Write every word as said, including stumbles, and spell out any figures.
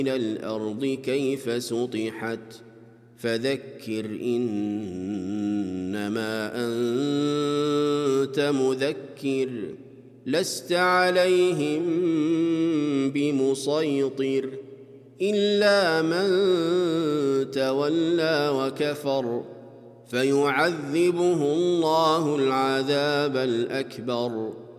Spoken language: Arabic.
إلى الأرض كيف سطحت فذكر إنما أنت مذكر لست عليهم بمسيطر إلا من تولى وكفر فيعذبه الله العذاب الأكبر